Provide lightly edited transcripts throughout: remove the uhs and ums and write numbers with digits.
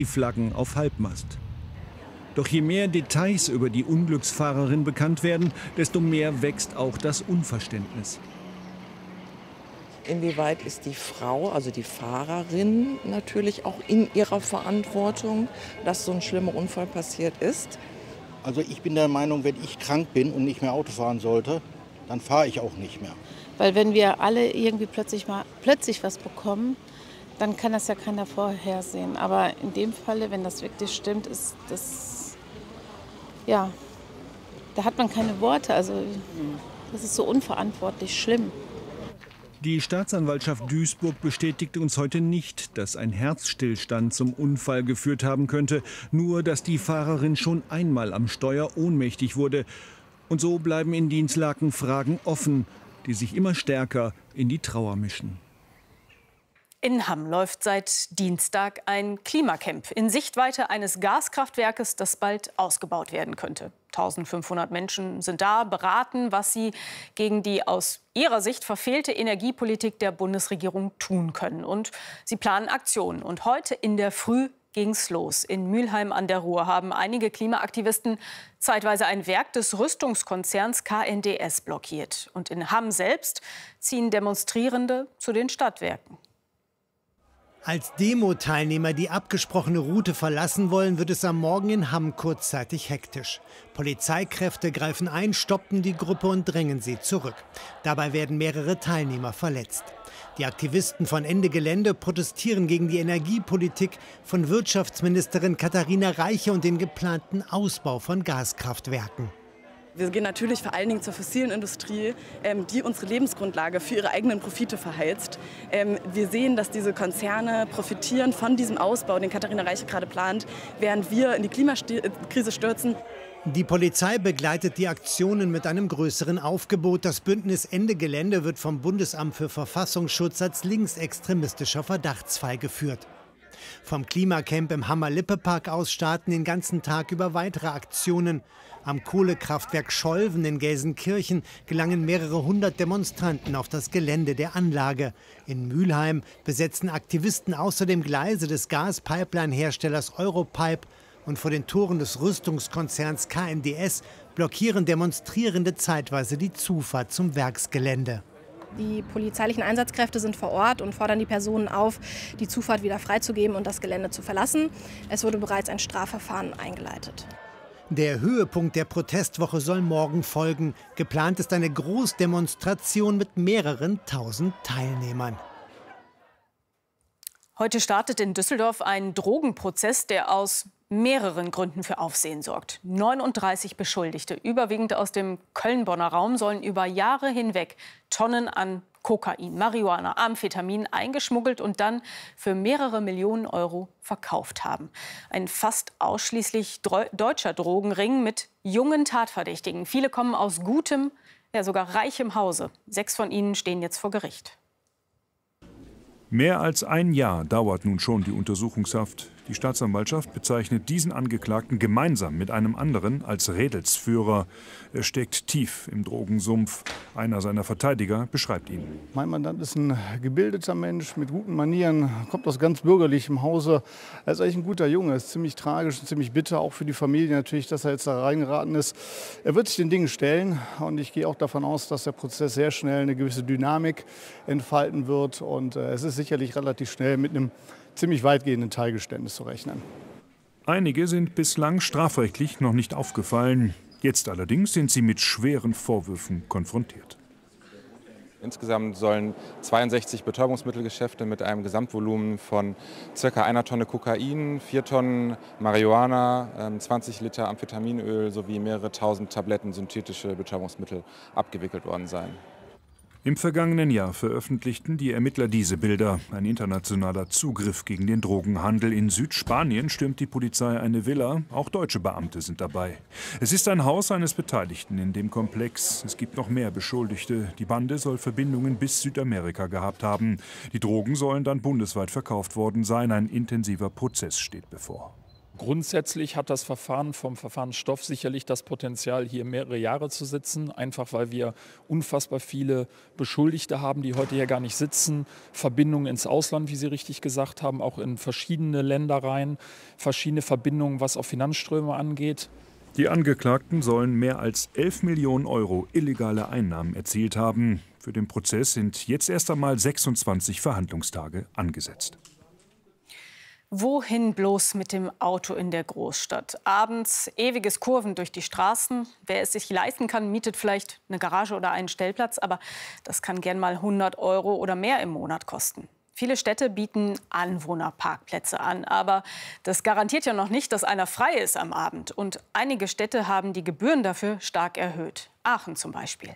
Flaggen auf Halbmast. Doch je mehr Details über die Unglücksfahrerin bekannt werden, desto mehr wächst auch das Unverständnis. Inwieweit ist die Frau, also die Fahrerin, natürlich auch in ihrer Verantwortung, dass so ein schlimmer Unfall passiert ist? Also ich bin der Meinung, wenn ich krank bin und nicht mehr Auto fahren sollte, dann fahre ich auch nicht mehr. Weil wenn wir alle irgendwie plötzlich was bekommen, dann kann das ja keiner vorhersehen. Aber in dem Falle, wenn das wirklich stimmt, ist das, ja, da hat man keine Worte. Also das ist so unverantwortlich schlimm. Die Staatsanwaltschaft Duisburg bestätigte uns heute nicht, dass ein Herzstillstand zum Unfall geführt haben könnte, nur dass die Fahrerin schon einmal am Steuer ohnmächtig wurde. Und so bleiben in Dinslaken Fragen offen, die sich immer stärker in die Trauer mischen. In Hamm läuft seit Dienstag ein Klimacamp in Sichtweite eines Gaskraftwerkes, das bald ausgebaut werden könnte. 1500 Menschen sind da, beraten, was sie gegen die aus ihrer Sicht verfehlte Energiepolitik der Bundesregierung tun können. Und sie planen Aktionen. Und heute in der Früh ging's los. In Mülheim an der Ruhr haben einige Klimaaktivisten zeitweise ein Werk des Rüstungskonzerns KNDS blockiert. Und in Hamm selbst ziehen Demonstrierende zu den Stadtwerken. Als Demo-Teilnehmer die abgesprochene Route verlassen wollen, wird es am Morgen in Hamm kurzzeitig hektisch. Polizeikräfte greifen ein, stoppen die Gruppe und drängen sie zurück. Dabei werden mehrere Teilnehmer verletzt. Die Aktivisten von Ende Gelände protestieren gegen die Energiepolitik von Wirtschaftsministerin Katharina Reiche und den geplanten Ausbau von Gaskraftwerken. Wir gehen natürlich vor allen Dingen zur fossilen Industrie, die unsere Lebensgrundlage für ihre eigenen Profite verheizt. Wir sehen, dass diese Konzerne profitieren von diesem Ausbau, den Katharina Reiche gerade plant, während wir in die Klimakrise stürzen. Die Polizei begleitet die Aktionen mit einem größeren Aufgebot. Das Bündnis Ende Gelände wird vom Bundesamt für Verfassungsschutz als linksextremistischer Verdachtsfall geführt. Vom Klimacamp im Hammer-Lippe-Park aus starten den ganzen Tag über weitere Aktionen. Am Kohlekraftwerk Scholven in Gelsenkirchen gelangen mehrere hundert Demonstranten auf das Gelände der Anlage. In Mülheim besetzen Aktivisten außerdem Gleise des Gaspipeline-Herstellers Europipe. Und vor den Toren des Rüstungskonzerns KNDS blockieren Demonstrierende zeitweise die Zufahrt zum Werksgelände. Die polizeilichen Einsatzkräfte sind vor Ort und fordern die Personen auf, die Zufahrt wieder freizugeben und das Gelände zu verlassen. Es wurde bereits ein Strafverfahren eingeleitet. Der Höhepunkt der Protestwoche soll morgen folgen. Geplant ist eine Großdemonstration mit mehreren tausend Teilnehmern. Heute startet in Düsseldorf ein Drogenprozess, der aus mehreren Gründen für Aufsehen sorgt. 39 Beschuldigte, überwiegend aus dem Köln-Bonner Raum, sollen über Jahre hinweg Tonnen an Kokain, Marihuana, Amphetamin eingeschmuggelt und dann für mehrere Millionen Euro verkauft haben. Ein fast ausschließlich deutscher Drogenring mit jungen Tatverdächtigen. Viele kommen aus gutem, ja sogar reichem Hause. 6 von ihnen stehen jetzt vor Gericht. Mehr als ein Jahr dauert nun schon die Untersuchungshaft. Die Staatsanwaltschaft bezeichnet diesen Angeklagten gemeinsam mit einem anderen als Rädelsführer. Er steckt tief im Drogensumpf. Einer seiner Verteidiger beschreibt ihn. Mein Mandant ist ein gebildeter Mensch mit guten Manieren, kommt aus ganz bürgerlichem Hause. Er ist eigentlich ein guter Junge, ist ziemlich tragisch und ziemlich bitter, auch für die Familie natürlich, dass er jetzt da reingeraten ist. Er wird sich den Dingen stellen und ich gehe auch davon aus, dass der Prozess sehr schnell eine gewisse Dynamik entfalten wird. Und es ist sicherlich relativ schnell mit einem ziemlich weitgehenden Teilgeständnis zu rechnen. Einige sind bislang strafrechtlich noch nicht aufgefallen. Jetzt allerdings sind sie mit schweren Vorwürfen konfrontiert. Insgesamt sollen 62 Betäubungsmittelgeschäfte mit einem Gesamtvolumen von ca. 1 Tonne Kokain, 4 Tonnen Marihuana, 20 Liter Amphetaminöl sowie mehrere tausend Tabletten synthetische Betäubungsmittel abgewickelt worden sein. Im vergangenen Jahr veröffentlichten die Ermittler diese Bilder. Ein internationaler Zugriff gegen den Drogenhandel. In Südspanien stürmt die Polizei eine Villa. Auch deutsche Beamte sind dabei. Es ist ein Haus eines Beteiligten in dem Komplex. Es gibt noch mehr Beschuldigte. Die Bande soll Verbindungen bis Südamerika gehabt haben. Die Drogen sollen dann bundesweit verkauft worden sein. Ein intensiver Prozess steht bevor. Grundsätzlich hat das Verfahren vom Verfahrensstoff sicherlich das Potenzial, hier mehrere Jahre zu sitzen, einfach weil wir unfassbar viele Beschuldigte haben, die heute hier gar nicht sitzen, Verbindungen ins Ausland, wie Sie richtig gesagt haben, auch in verschiedene Länder rein, verschiedene Verbindungen, was auch Finanzströme angeht. Die Angeklagten sollen mehr als 11 Millionen Euro illegale Einnahmen erzielt haben. Für den Prozess sind jetzt erst einmal 26 Verhandlungstage angesetzt. Wohin bloß mit dem Auto in der Großstadt? Abends ewiges Kurven durch die Straßen. Wer es sich leisten kann, mietet vielleicht eine Garage oder einen Stellplatz. Aber das kann gern mal 100 Euro oder mehr im Monat kosten. Viele Städte bieten Anwohnerparkplätze an. Aber das garantiert ja noch nicht, dass einer frei ist am Abend. Und einige Städte haben die Gebühren dafür stark erhöht. Aachen zum Beispiel.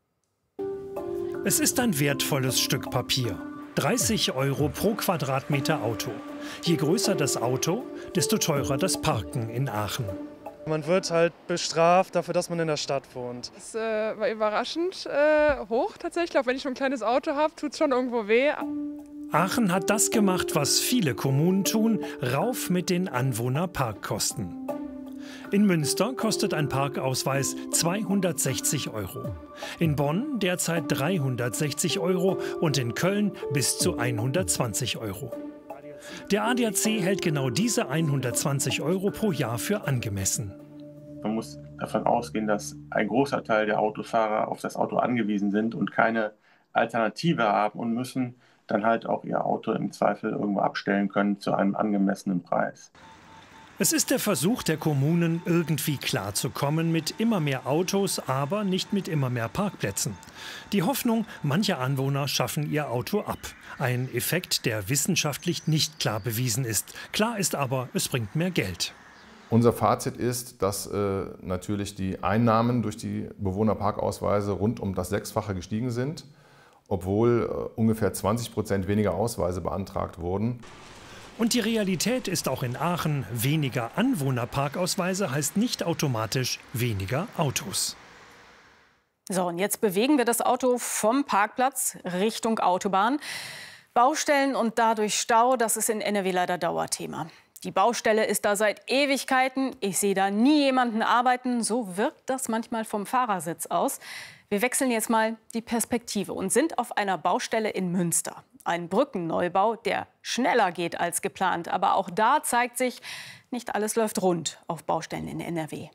Es ist ein wertvolles Stück Papier. 30 Euro pro Quadratmeter Auto. Je größer das Auto, desto teurer das Parken in Aachen. Man wird halt bestraft dafür, dass man in der Stadt wohnt. Es war überraschend hoch tatsächlich. Auch wenn ich schon ein kleines Auto habe, tut es schon irgendwo weh. Aachen hat das gemacht, was viele Kommunen tun, rauf mit den Anwohnerparkkosten. In Münster kostet ein Parkausweis 260 Euro. In Bonn derzeit 360 Euro und in Köln bis zu 120 Euro. Der ADAC hält genau diese 120 Euro pro Jahr für angemessen. Man muss davon ausgehen, dass ein großer Teil der Autofahrer auf das Auto angewiesen sind und keine Alternative haben und müssen dann halt auch ihr Auto im Zweifel irgendwo abstellen können zu einem angemessenen Preis. Es ist der Versuch der Kommunen, irgendwie klarzukommen mit immer mehr Autos, aber nicht mit immer mehr Parkplätzen. Die Hoffnung, manche Anwohner schaffen ihr Auto ab. Ein Effekt, der wissenschaftlich nicht klar bewiesen ist. Klar ist aber, es bringt mehr Geld. Unser Fazit ist, dass natürlich die Einnahmen durch die Bewohnerparkausweise rund um das Sechsfache gestiegen sind, obwohl ungefähr 20% weniger Ausweise beantragt wurden. Und die Realität ist auch in Aachen, weniger Anwohnerparkausweise heißt nicht automatisch weniger Autos. So, und jetzt bewegen wir das Auto vom Parkplatz Richtung Autobahn. Baustellen und dadurch Stau, das ist in NRW leider Dauerthema. Die Baustelle ist da seit Ewigkeiten. Ich sehe da nie jemanden arbeiten. So wirkt das manchmal vom Fahrersitz aus. Wir wechseln jetzt mal die Perspektive und sind auf einer Baustelle in Münster. Ein Brückenneubau, der schneller geht als geplant. Aber auch da zeigt sich, nicht alles läuft rund auf Baustellen in NRW.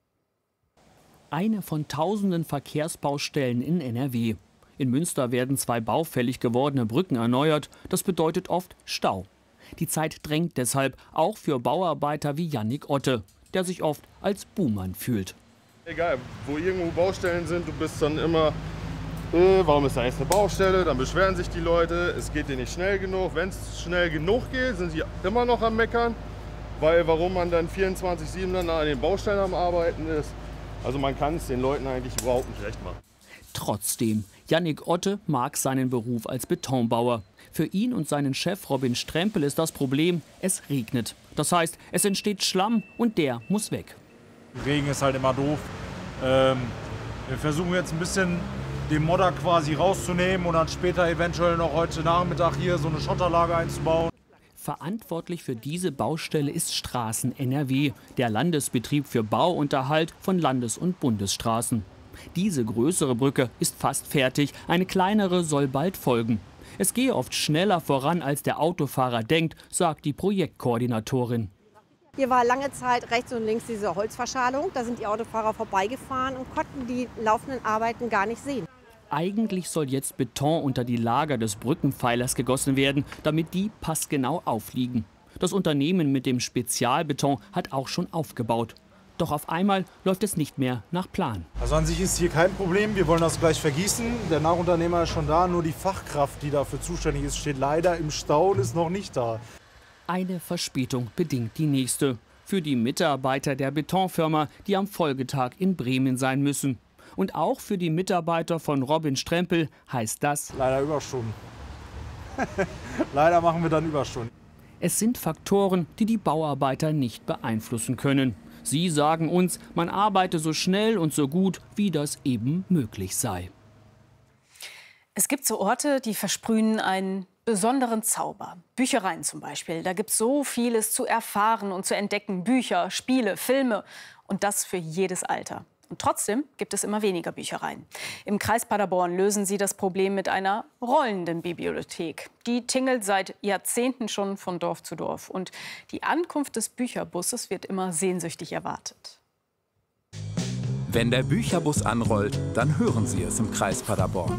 Eine von tausenden Verkehrsbaustellen in NRW. In Münster werden 2 baufällig gewordene Brücken erneuert. Das bedeutet oft Stau. Die Zeit drängt deshalb auch für Bauarbeiter wie Yannick Otte, der sich oft als Buhmann fühlt. Egal, wo irgendwo Baustellen sind, du bist dann immer, warum ist da jetzt eine Baustelle? Dann beschweren sich die Leute, es geht dir nicht schnell genug. Wenn es schnell genug geht, sind sie immer noch am Meckern, weil warum man dann 24/7 dann an den Baustellen am Arbeiten ist. Also man kann es den Leuten eigentlich überhaupt nicht recht machen. Trotzdem, Yannick Otte mag seinen Beruf als Betonbauer. Für ihn und seinen Chef Robin Strempel ist das Problem, es regnet. Das heißt, es entsteht Schlamm und der muss weg. Regen ist halt immer doof. Wir versuchen jetzt ein bisschen den Modder quasi rauszunehmen und dann später eventuell noch heute Nachmittag hier so eine Schotterlage einzubauen. Verantwortlich für diese Baustelle ist Straßen NRW, der Landesbetrieb für Bauunterhalt von Landes- und Bundesstraßen. Diese größere Brücke ist fast fertig, eine kleinere soll bald folgen. Es gehe oft schneller voran, als der Autofahrer denkt, sagt die Projektkoordinatorin. Hier war lange Zeit rechts und links diese Holzverschalung. Da sind die Autofahrer vorbeigefahren und konnten die laufenden Arbeiten gar nicht sehen. Eigentlich soll jetzt Beton unter die Lager des Brückenpfeilers gegossen werden, damit die passgenau aufliegen. Das Unternehmen mit dem Spezialbeton hat auch schon aufgebaut. Doch auf einmal läuft es nicht mehr nach Plan. Also an sich ist hier kein Problem, wir wollen das gleich vergießen. Der Nachunternehmer ist schon da, nur die Fachkraft, die dafür zuständig ist, steht leider im Stau und ist noch nicht da. Eine Verspätung bedingt die nächste. Für die Mitarbeiter der Betonfirma, die am Folgetag in Bremen sein müssen. Und auch für die Mitarbeiter von Robin Strempel heißt das leider Überstunden. Leider machen wir dann Überstunden. Es sind Faktoren, die die Bauarbeiter nicht beeinflussen können. Sie sagen uns, man arbeite so schnell und so gut, wie das eben möglich sei. Es gibt so Orte, die versprühen einen besonderen Zauber. Büchereien zum Beispiel. Da gibt es so vieles zu erfahren und zu entdecken. Bücher, Spiele, Filme und das für jedes Alter. Und trotzdem gibt es immer weniger Büchereien. Im Kreis Paderborn lösen sie das Problem mit einer rollenden Bibliothek. Die tingelt seit Jahrzehnten schon von Dorf zu Dorf. Und die Ankunft des Bücherbusses wird immer sehnsüchtig erwartet. Wenn der Bücherbus anrollt, dann hören Sie es im Kreis Paderborn.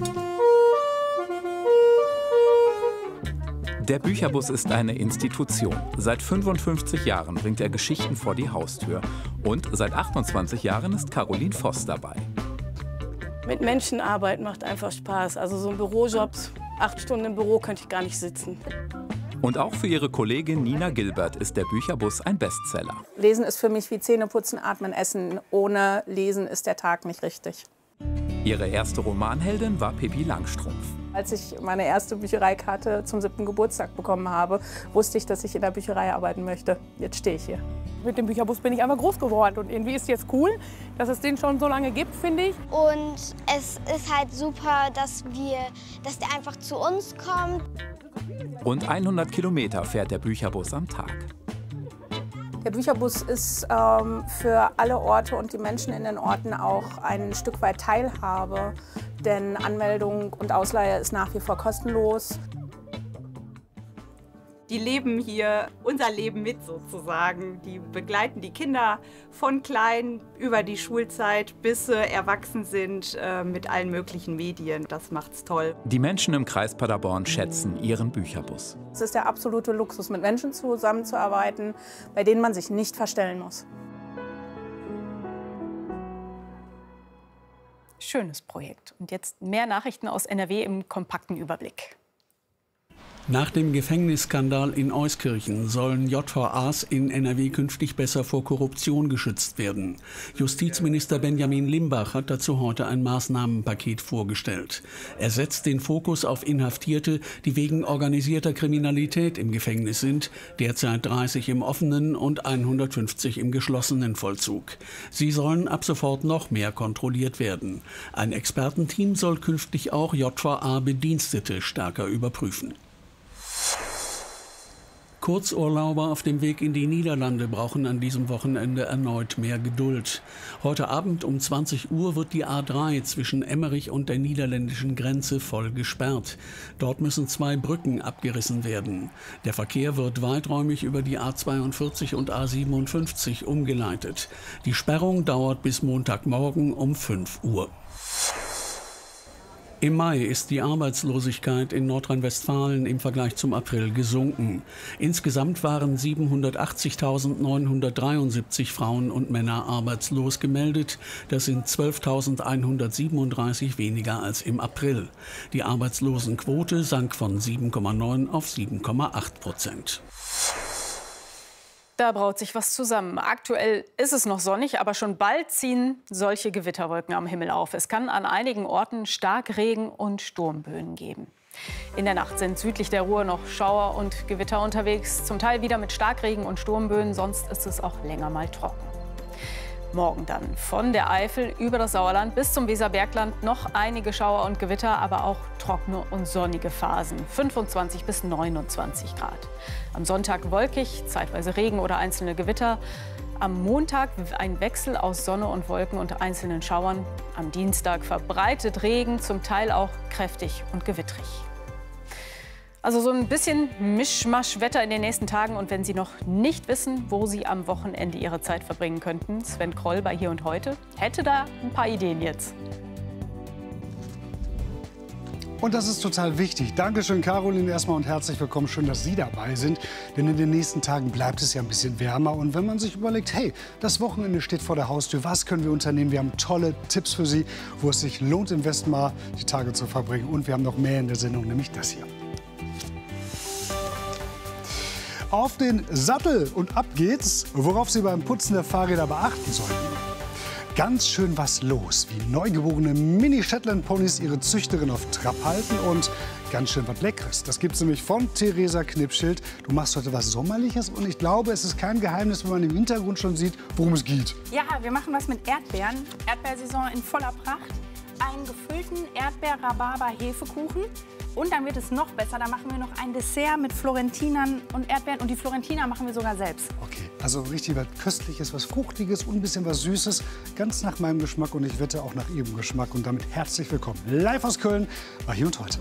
Der Bücherbus ist eine Institution. Seit 55 Jahren bringt er Geschichten vor die Haustür. Und seit 28 Jahren ist Caroline Voss dabei. Mit Menschen arbeiten macht einfach Spaß. Also so ein Bürojob, 8 Stunden im Büro könnte ich gar nicht sitzen. Und auch für ihre Kollegin Nina Gilbert ist der Bücherbus ein Bestseller. Lesen ist für mich wie Zähneputzen, Atmen, Essen. Ohne Lesen ist der Tag nicht richtig. Ihre erste Romanheldin war Pippi Langstrumpf. Als ich meine erste Büchereikarte zum 7. Geburtstag bekommen habe, wusste ich, dass ich in der Bücherei arbeiten möchte. Jetzt stehe ich hier. Mit dem Bücherbus bin ich einfach groß geworden und irgendwie ist es jetzt cool, dass es den schon so lange gibt, finde ich. Und es ist halt super, dass der einfach zu uns kommt. Rund 100 Kilometer fährt der Bücherbus am Tag. Der Bücherbus ist für alle Orte und die Menschen in den Orten auch ein Stück weit Teilhabe. Denn Anmeldung und Ausleihe ist nach wie vor kostenlos. Die leben hier unser Leben mit sozusagen. Die begleiten die Kinder von klein über die Schulzeit, bis sie erwachsen sind mit allen möglichen Medien. Das macht's toll. Die Menschen im Kreis Paderborn schätzen ihren Bücherbus. Es ist der absolute Luxus, mit Menschen zusammenzuarbeiten, bei denen man sich nicht verstellen muss. Schönes Projekt. Und jetzt mehr Nachrichten aus NRW im kompakten Überblick. Nach dem Gefängnisskandal in Euskirchen sollen JVAs in NRW künftig besser vor Korruption geschützt werden. Justizminister Benjamin Limbach hat dazu heute ein Maßnahmenpaket vorgestellt. Er setzt den Fokus auf Inhaftierte, die wegen organisierter Kriminalität im Gefängnis sind, derzeit 30 im offenen und 150 im geschlossenen Vollzug. Sie sollen ab sofort noch mehr kontrolliert werden. Ein Expertenteam soll künftig auch JVA-Bedienstete stärker überprüfen. Kurzurlauber auf dem Weg in die Niederlande brauchen an diesem Wochenende erneut mehr Geduld. Heute Abend um 20 Uhr wird die A3 zwischen Emmerich und der niederländischen Grenze voll gesperrt. Dort müssen 2 Brücken abgerissen werden. Der Verkehr wird weiträumig über die A42 und A57 umgeleitet. Die Sperrung dauert bis Montagmorgen um 5 Uhr. Im Mai ist die Arbeitslosigkeit in Nordrhein-Westfalen im Vergleich zum April gesunken. Insgesamt waren 780.973 Frauen und Männer arbeitslos gemeldet. Das sind 12.137 weniger als im April. Die Arbeitslosenquote sank von 7,9 auf 7,8%. Da braut sich was zusammen. Aktuell ist es noch sonnig, aber schon bald ziehen solche Gewitterwolken am Himmel auf. Es kann an einigen Orten Starkregen und Sturmböen geben. In der Nacht sind südlich der Ruhr noch Schauer und Gewitter unterwegs, zum Teil wieder mit Starkregen und Sturmböen, sonst ist es auch länger mal trocken. Morgen dann von der Eifel über das Sauerland bis zum Weserbergland noch einige Schauer und Gewitter, aber auch trockene und sonnige Phasen, 25 bis 29 Grad. Am Sonntag wolkig, zeitweise Regen oder einzelne Gewitter. Am Montag ein Wechsel aus Sonne und Wolken und einzelnen Schauern. Am Dienstag verbreitet Regen, zum Teil auch kräftig und gewittrig. Also so ein bisschen Mischmasch-Wetter in den nächsten Tagen. Und wenn Sie noch nicht wissen, wo Sie am Wochenende Ihre Zeit verbringen könnten, Sven Kroll bei Hier und Heute hätte da ein paar Ideen jetzt. Und das ist total wichtig. Dankeschön, Caroline, erstmal und herzlich willkommen. Schön, dass Sie dabei sind. Denn in den nächsten Tagen bleibt es ja ein bisschen wärmer. Und wenn man sich überlegt, hey, das Wochenende steht vor der Haustür, was können wir unternehmen? Wir haben tolle Tipps für Sie, wo es sich lohnt, im Westen mal die Tage zu verbringen. Und wir haben noch mehr in der Sendung, nämlich das hier. Auf den Sattel und ab geht's, worauf Sie beim Putzen der Fahrräder beachten sollten. Ganz schön was los, wie neugeborene Mini-Shetland-Ponys ihre Züchterin auf Trab halten und ganz schön was Leckeres. Das gibt's nämlich von Theresa Knipschild. Du machst heute was Sommerliches und ich glaube, es ist kein Geheimnis, wenn man im Hintergrund schon sieht, worum es geht. Ja, wir machen was mit Erdbeeren. Erdbeersaison in voller Pracht. einen gefüllten Erdbeer-Rhabarber-Hefekuchen. Und dann wird es noch besser, da machen wir noch ein Dessert mit Florentinern und Erdbeeren. Und die Florentiner machen wir sogar selbst. Okay, also richtig was Köstliches, was Fruchtiges und ein bisschen was Süßes. Ganz nach meinem Geschmack und ich wette auch nach Ihrem Geschmack. Und damit herzlich willkommen. Live aus Köln bei Hier und Heute.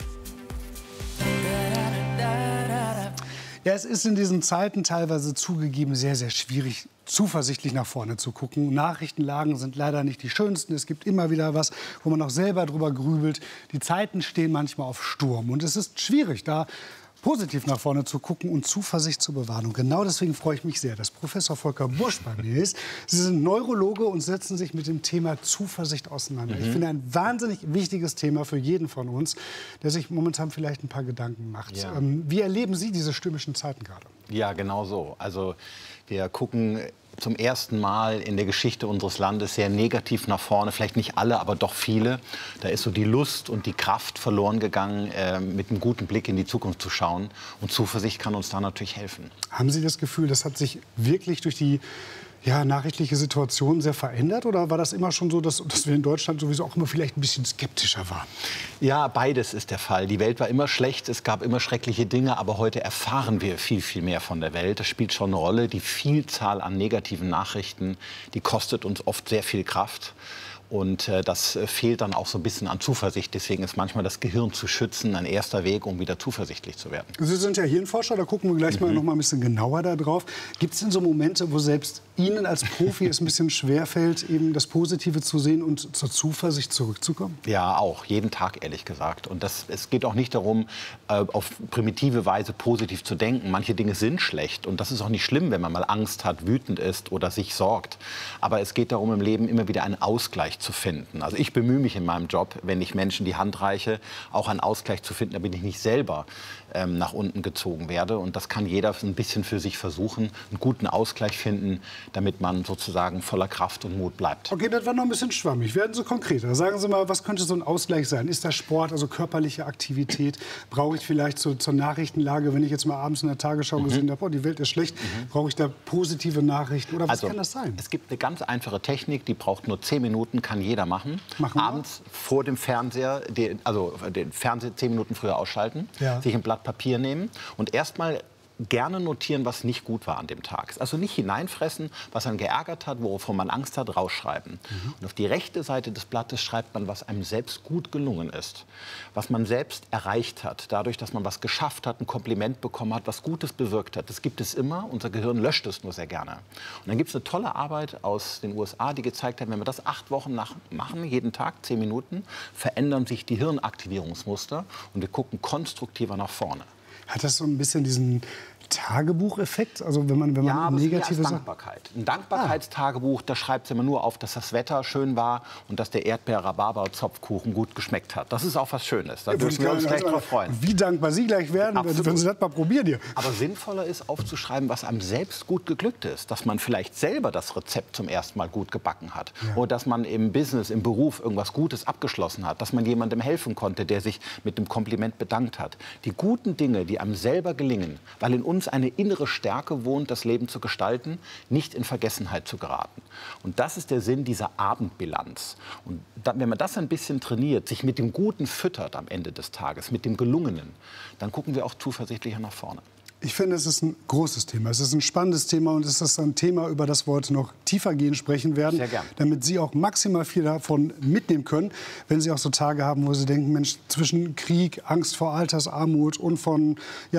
Ja, es ist in diesen Zeiten teilweise zugegeben sehr, sehr schwierig, zuversichtlich nach vorne zu gucken. Nachrichtenlagen sind leider nicht die schönsten. Es gibt immer wieder was, wo man auch selber drüber grübelt. Die Zeiten stehen manchmal auf Sturm. Und es ist schwierig, da positiv nach vorne zu gucken und Zuversicht zu bewahren. Und genau deswegen freue ich mich sehr, dass Professor Volker Busch bei mir ist. Sie sind Neurologe und setzen sich mit dem Thema Zuversicht auseinander. Ich finde ein wahnsinnig wichtiges Thema für jeden von uns, der sich momentan vielleicht ein paar Gedanken macht. Ja. Wie erleben Sie diese stürmischen Zeiten gerade? Ja, genau so. Also wir gucken zum ersten Mal in der Geschichte unseres Landes sehr negativ nach vorne. Vielleicht nicht alle, aber doch viele. Da ist so die Lust und die Kraft verloren gegangen, mit einem guten Blick in die Zukunft zu schauen. Und Zuversicht kann uns da natürlich helfen. Haben Sie das Gefühl, das hat sich wirklich durch die nachrichtliche Situation sehr verändert? Oder war das immer schon so, dass wir in Deutschland sowieso auch immer vielleicht ein bisschen skeptischer waren? Ja, beides ist der Fall. Die Welt war immer schlecht, es gab immer schreckliche Dinge, aber heute erfahren wir viel, viel mehr von der Welt. Das spielt schon eine Rolle. Die Vielzahl an negativen Nachrichten, die kostet uns oft sehr viel Kraft. Und das fehlt dann auch so ein bisschen an Zuversicht. Deswegen ist manchmal das Gehirn zu schützen ein erster Weg, um wieder zuversichtlich zu werden. Sie sind ja Hirnforscher, da gucken wir gleich noch mal ein bisschen genauer da drauf. Gibt es denn so Momente, wo selbst Ihnen als Profi es ein bisschen schwerfällt, eben das Positive zu sehen und zur Zuversicht zurückzukommen? Ja, auch. Jeden Tag, ehrlich gesagt. Und es geht auch nicht darum, auf primitive Weise positiv zu denken. Manche Dinge sind schlecht. Und das ist auch nicht schlimm, wenn man mal Angst hat, wütend ist oder sich sorgt. Aber es geht darum, im Leben immer wieder einen Ausgleich zu finden. Also ich bemühe mich in meinem Job, wenn ich Menschen die Hand reiche, auch einen Ausgleich zu finden, damit ich nicht selber nach unten gezogen werde. Und das kann jeder ein bisschen für sich versuchen, einen guten Ausgleich finden, damit man sozusagen voller Kraft und Mut bleibt. Okay, das war noch ein bisschen schwammig. Werden Sie konkreter. Sagen Sie mal, was könnte so ein Ausgleich sein? Ist das Sport, also körperliche Aktivität? Brauche ich vielleicht zur Nachrichtenlage, wenn ich jetzt mal abends in der Tagesschau gesehen habe, oh, die Welt ist schlecht, brauche ich da positive Nachrichten? Oder was kann das sein? Es gibt eine ganz einfache Technik, die braucht nur 10 Minuten, kann jeder machen. Abends vor dem Fernseher, den Fernseher 10 Minuten früher ausschalten, sich ein Blatt Papier nehmen und erstmal gerne notieren, was nicht gut war an dem Tag. Also nicht hineinfressen, was einen geärgert hat, wovon man Angst hat, rausschreiben. Und auf die rechte Seite des Blattes schreibt man, was einem selbst gut gelungen ist, was man selbst erreicht hat, dadurch, dass man was geschafft hat, ein Kompliment bekommen hat, was Gutes bewirkt hat. Das gibt es immer, unser Gehirn löscht es nur sehr gerne. Und dann gibt es eine tolle Arbeit aus den USA, die gezeigt hat, wenn wir das 8 Wochen machen, jeden Tag 10 Minuten, verändern sich die Hirnaktivierungsmuster und wir gucken konstruktiver nach vorne. Hat das so ein bisschen diesen Tagebucheffekt? Also wenn man negative Dankbarkeit. Ein Dankbarkeitstagebuch, da schreibt man nur auf, dass das Wetter schön war und dass der Erdbeer-Rhabarber-Zopfkuchen gut geschmeckt hat. Das ist auch was Schönes. Da würden wir uns gleich drauf freuen. Wie dankbar Sie gleich werden, wenn Sie das mal probieren hier. Aber sinnvoller ist aufzuschreiben, was einem selbst gut geglückt ist. Dass man vielleicht selber das Rezept zum ersten Mal gut gebacken hat. Ja. Oder dass man im Business, im Beruf irgendwas Gutes abgeschlossen hat. Dass man jemandem helfen konnte, der sich mit einem Kompliment bedankt hat. Die guten Dinge, die einem selber gelingen, weil in uns eine innere Stärke wohnt, das Leben zu gestalten, nicht in Vergessenheit zu geraten. Und das ist der Sinn dieser Abendbilanz. Und wenn man das ein bisschen trainiert, sich mit dem Guten füttert am Ende des Tages, mit dem Gelungenen, dann gucken wir auch zuversichtlicher nach vorne. Ich finde, es ist ein großes Thema. Es ist ein spannendes Thema und es ist ein Thema, über das wir heute noch tiefergehend sprechen werden, damit Sie auch maximal viel davon mitnehmen können, wenn Sie auch so Tage haben, wo Sie denken, Mensch, zwischen Krieg, Angst vor Altersarmut und von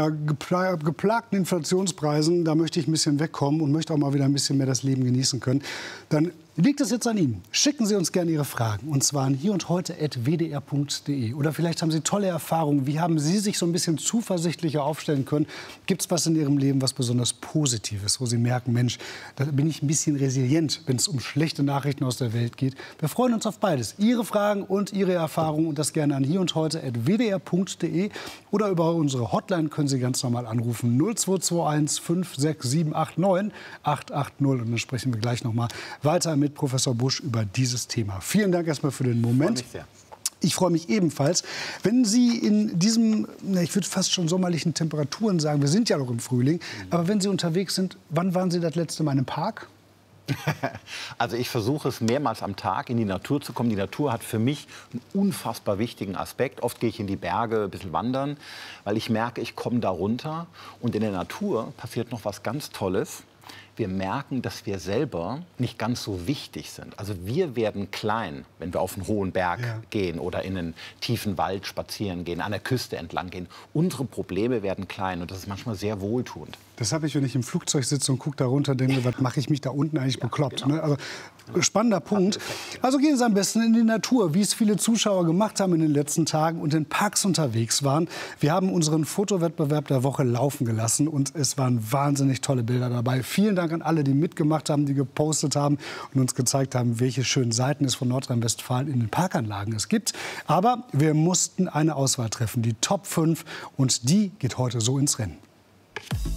geplagten Inflationspreisen, da möchte ich ein bisschen wegkommen und möchte auch mal wieder ein bisschen mehr das Leben genießen können. Dann liegt es jetzt an Ihnen. Schicken Sie uns gerne Ihre Fragen. Und zwar an hierundheute@wdr.de. Oder vielleicht haben Sie tolle Erfahrungen. Wie haben Sie sich so ein bisschen zuversichtlicher aufstellen können? Gibt es was in Ihrem Leben, was besonders Positives, wo Sie merken, Mensch, da bin ich ein bisschen resilient, wenn es um schlechte Nachrichten aus der Welt geht? Wir freuen uns auf beides. Ihre Fragen und Ihre Erfahrungen. Und das gerne an hierundheute@wdr.de. Oder über unsere Hotline können Sie ganz normal anrufen. 0221 56789 880. Und dann sprechen wir gleich noch mal weiter mit Professor Busch über dieses Thema. Vielen Dank erstmal für den Moment. Ich freue mich sehr. Ich freue mich ebenfalls. Wenn Sie in diesem, ich würde fast schon sommerlichen Temperaturen sagen, wir sind ja noch im Frühling, aber wenn Sie unterwegs sind, wann waren Sie das letzte Mal im Park? Also ich versuche es mehrmals am Tag in die Natur zu kommen. Die Natur hat für mich einen unfassbar wichtigen Aspekt. Oft gehe ich in die Berge ein bisschen wandern, weil ich merke, ich komme da runter. Und in der Natur passiert noch was ganz Tolles. Wir merken, dass wir selber nicht ganz so wichtig sind. Also wir werden klein, wenn wir auf einen hohen Berg gehen oder in einen tiefen Wald spazieren gehen, an der Küste entlang gehen. Unsere Probleme werden klein und das ist manchmal sehr wohltuend. Das habe ich, wenn ich im Flugzeug sitze und gucke da runter, denke, was mache ich mich da unten eigentlich bekloppt? Genau. Ne? Also, spannender Punkt. Also gehen Sie am besten in die Natur, wie es viele Zuschauer gemacht haben in den letzten Tagen und in Parks unterwegs waren. Wir haben unseren Fotowettbewerb der Woche laufen gelassen und es waren wahnsinnig tolle Bilder dabei. Vielen Dank an alle, die mitgemacht haben, die gepostet haben und uns gezeigt haben, welche schönen Seiten es von Nordrhein-Westfalen in den Parkanlagen es gibt. Aber wir mussten eine Auswahl treffen, die Top 5, und die geht heute so ins Rennen.